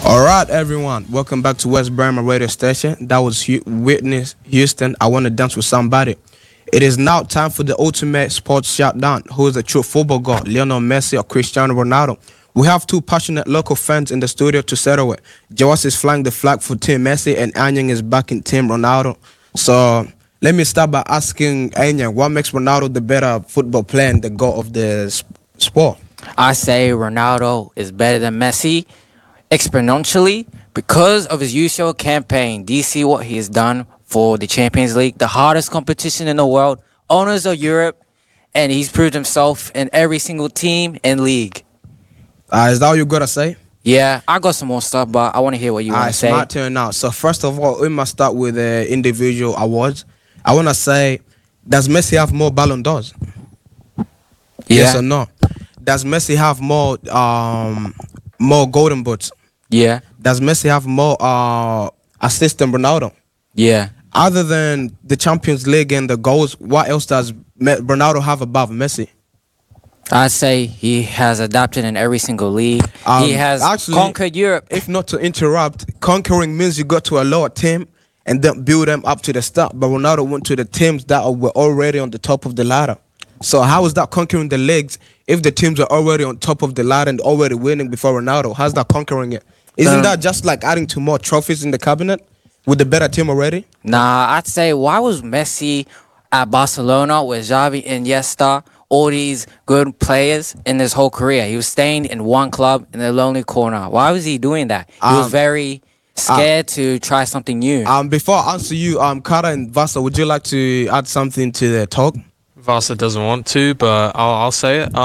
All right, everyone. Welcome back to West Burma radio station. That was Witness Houston. I want to dance with somebody. It is now time for the ultimate sports shutdown. Who is a true football god, Lionel Messi or Cristiano Ronaldo? We have two passionate local fans in the studio to settle it. Joas is flying the flag for Team Messi and Anyang is backing Team Ronaldo. So let me start by asking Anyang, what makes Ronaldo the better football player and the god of the sport? I say Ronaldo is better than Messi exponentially because of his UCL campaign. Do you see what he has done for the Champions League, the hardest competition in the world, owners of Europe, and he's proved himself in every single team and league. Is that what you got to say? Yeah, I got some more stuff, but I want to hear what you want to say. It's my turn now. So first of all, we must start with the individual awards. I want to say, does Messi have more Ballon d'Ors? Yes or no? Does Messi have more Golden Boots? Yeah. Does Messi have more assists than Ronaldo? Yeah. Other than the Champions League and the goals, what else does Ronaldo have above Messi? I'd say he has adapted in every single league. He has conquered Europe. If not to interrupt, conquering means you go to a lower team and then build them up to the start. But Ronaldo went to the teams that were already on the top of the ladder. So how is that conquering the leagues if the teams are already on top of the ladder and already winning before Ronaldo? How's that conquering it? Isn't that just like adding to more trophies in the cabinet with the better team already? Nah, I'd say why was Messi at Barcelona with Xavi and Iniesta, all these good players in his whole career? He was staying in one club in the lonely corner. Why was he doing that? He was very scared to try something new. Before I answer you, Kara and Vasa, would you like to add something to the talk? Vasa doesn't want to, but I'll say it.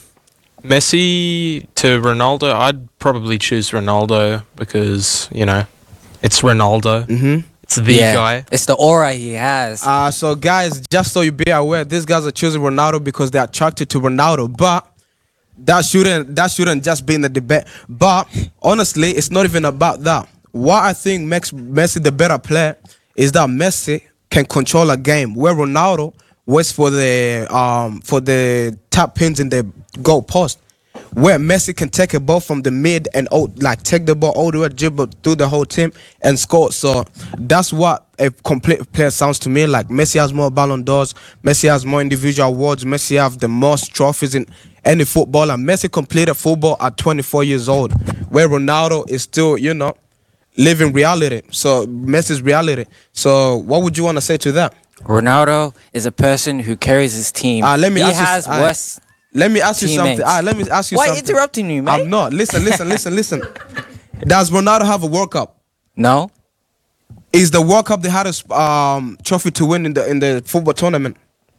Messi to Ronaldo, I'd probably choose Ronaldo because, it's Ronaldo. Mm-hmm. It's the guy. It's the aura he has. So guys, just so you be aware, these guys are choosing Ronaldo because they're attracted to Ronaldo. But that shouldn't just be in the debate. But honestly, it's not even about that. What I think makes Messi the better player is that Messi can control a game where Ronaldo waits for the tap pins in the goal post, where Messi can take a ball from the mid and take the ball all the way, dribble through the whole team and score. So that's what a complete player sounds to me like. Messi has more Ballon d'Ors, Messi has more individual awards, Messi has the most trophies in any footballer. Messi completed football at 24 years old, where Ronaldo is still, living reality. So Messi's reality. So what would you want to say to that? Ronaldo is a person who carries his team. Let me ask you teammates. something. Why are you interrupting me, man? I'm not. Listen. Does Ronaldo have a World Cup? No. Is the World Cup the hardest trophy to win in the football tournament?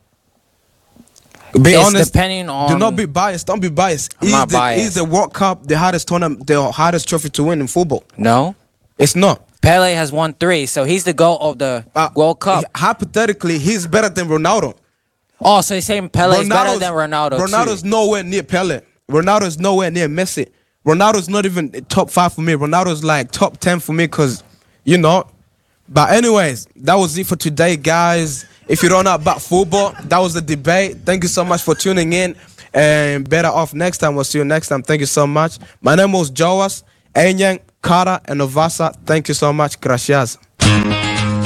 Be honest. Depending on. Do not be biased. Don't be biased. I'm not biased. Is the World Cup the hardest tournament, the hardest trophy to win in football? No. It's not. Pele has won 3, so he's the goal of the World Cup. Hypothetically, he's better than Ronaldo. Oh, so you're saying Pele is better than Ronaldo? Ronaldo's too. nowhere near Pele. Ronaldo's nowhere near Messi. Ronaldo's not even top 5 for me. Ronaldo's like top 10 for me because, But anyways, that was it for today, guys. If you don't know about football, that was the debate. Thank you so much for tuning in. And better off next time. We'll see you next time. Thank you so much. My name was Joas, Anyang, Kara, and Novasa. Thank you so much. Gracias.